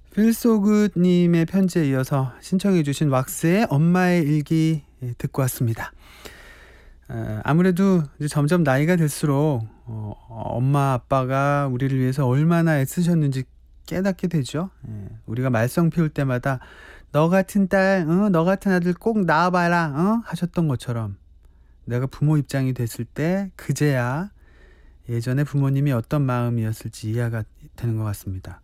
필소굿님의 편지에 이어서 신청해주신 왁스의 엄마의 일기 듣고 왔습니다. 아무래도 이제 점점 나이가 들수록 엄마 아빠가 우리를 위해서 얼마나 애쓰셨는지 깨닫게 되죠. 우리가 말썽 피울 때마다 너 같은 딸, 너 같은 아들 꼭 낳아봐라 하셨던 것처럼 내가 부모 입장이 됐을 때 그제야 예전에 부모님이 어떤 마음이었을지 이해가 되는 것 같습니다.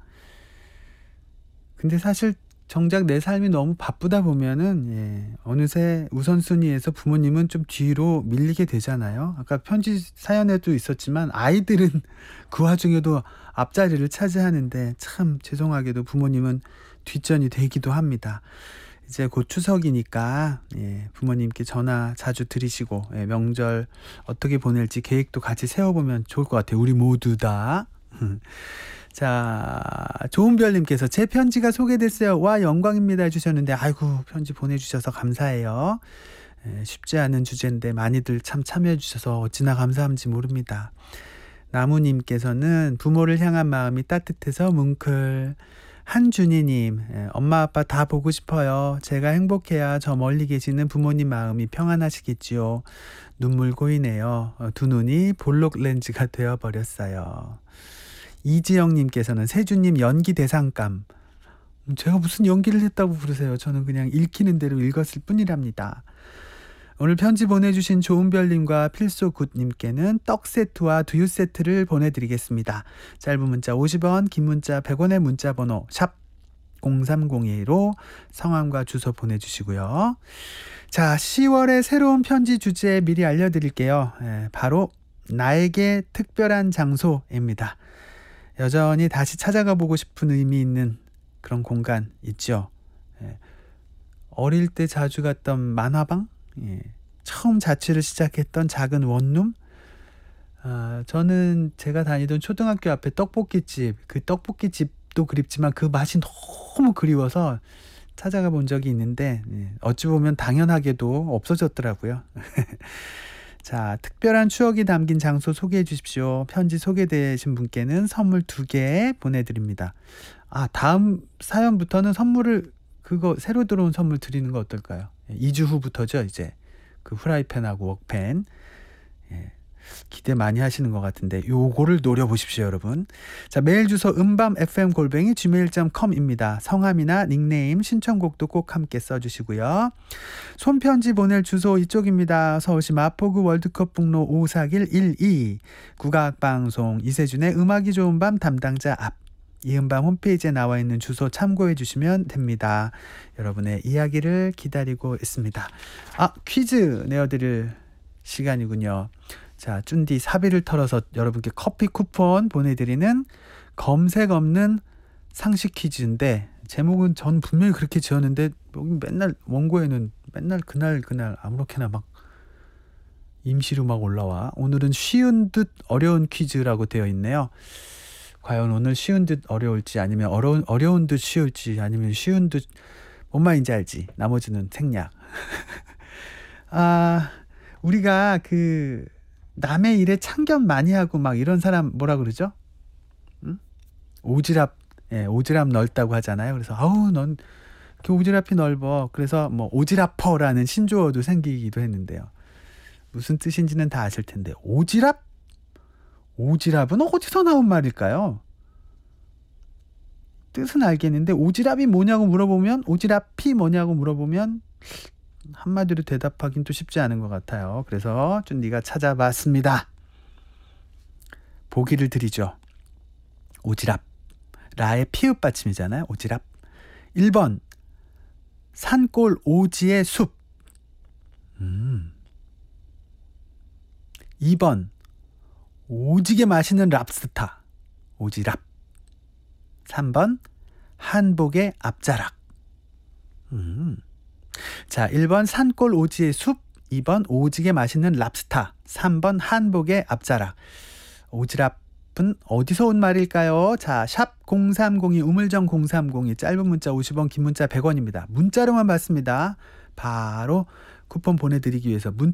근데 사실 정작 내 삶이 너무 바쁘다 보면은 어느새 우선순위에서 부모님은 좀 뒤로 밀리게 되잖아요. 아까 편지 사연에도 있었지만 아이들은 그 와중에도 앞자리를 차지하는데 참 죄송하게도 부모님은 뒷전이 되기도 합니다. 이제 곧 추석이니까 부모님께 전화 자주 드리시고 명절 어떻게 보낼지 계획도 같이 세워보면 좋을 것 같아요. 우리 모두 다. 자, 좋은별님께서 제 편지가 소개됐어요. 와, 영광입니다 해주셨는데 아이고, 편지 보내주셔서 감사해요. 쉽지 않은 주제인데 많이들 참 참여해주셔서 어찌나 감사한지 모릅니다. 나무님께서는 부모를 향한 마음이 따뜻해서 뭉클. 한준희님, 엄마 아빠 다 보고 싶어요. 제가 행복해야 저 멀리 계시는 부모님 마음이 평안하시겠지요. 눈물 고이네요. 두 눈이 볼록 렌즈가 되어버렸어요. 이지영님께서는 세준님 연기 대상감. 제가 무슨 연기를 했다고 부르세요. 저는 그냥 읽히는 대로 읽었을 뿐이랍니다. 오늘 편지 보내주신 좋은별님과 필소굿님께는 떡 세트와 두유 세트를 보내드리겠습니다. 짧은 문자 50원, 긴 문자 100원의 문자번호 샵 0302로 성함과 주소 보내주시고요. 자, 10월의 새로운 편지 주제 미리 알려드릴게요. 바로 나에게 특별한 장소입니다. 여전히 다시 찾아가 보고 싶은 의미 있는 그런 공간 있죠. 어릴 때 자주 갔던 만화방, 처음 자취를 시작했던 작은 원룸. 저는 제가 다니던 초등학교 앞에 떡볶이집, 그 떡볶이집도 그립지만 그 맛이 너무 그리워서 찾아가 본 적이 있는데 어찌 보면 당연하게도 없어졌더라고요. 자, 특별한 추억이 담긴 장소 소개해 주십시오. 편지 소개되신 분께는 선물 2개 보내드립니다. 다음 사연부터는 선물을 새로 들어온 선물 드리는 거 어떨까요? 2주 후부터죠. 이제 그 프라이팬하고 웍팬. 기대 많이 하시는 것 같은데 요거를 노려보십시오, 여러분. 자, 메일 주소 음밤fm@gmail.com입니다. 성함이나 닉네임, 신청곡도 꼭 함께 써주시고요. 손편지 보낼 주소 이쪽입니다. 서울시 마포구 월드컵북로 54112 국악방송 이세준의 음악이 좋은 밤 담당자 앞. 이은밤 홈페이지에 나와 있는 주소 참고해 주시면 됩니다. 여러분의 이야기를 기다리고 있습니다. 퀴즈 내어드릴 시간이군요. 자, 쭌디 사비를 털어서 여러분께 커피 쿠폰 보내드리는 검색 없는 상식 퀴즈인데 제목은 전 분명히 그렇게 지었는데 여기 맨날 원고에는 맨날 그날 아무렇게나 막 임시로 막 올라와. 오늘은 쉬운 듯 어려운 퀴즈라고 되어 있네요. 과연 오늘 쉬운 듯 어려울지 아니면 어려운 듯 쉬울지 아니면 쉬운 듯 뭔 말인지 알지. 나머지는 생략. 우리가 남의 일에 참견 많이 하고 막 이런 사람 뭐라 그러죠? 오지랖 넓다고 하잖아요. 그래서 넌 이렇게 오지랖이 넓어. 그래서 뭐 오지랖퍼라는 신조어도 생기기도 했는데요. 무슨 뜻인지는 다 아실 텐데 오지랖? 오지랖은 어디서 나온 말일까요? 뜻은 알겠는데 오지랖이 뭐냐고 물어보면 오지랖이 뭐냐고 물어보면 한마디로 대답하긴 또 쉽지 않은 것 같아요. 그래서 쭌디가 찾아봤습니다. 보기를 드리죠. 오지랖. 라의 피읍 받침이잖아요. 오지랖. 1번 산골 오지의 숲. 2번 오지게 맛있는 랍스타. 오지랖. 3번 한복의 앞자락. 자, 1번 산골 오지의 숲, 2번 오지게 맛있는 랍스타, 3번 한복의 앞자락. 오지랖은 어디서 온 말일까요? 자, 샵 0302 우물정 0302 짧은 문자 50원, 긴 문자 100원입니다. 문자로만 받습니다. 바로 쿠폰 보내드리기 위해서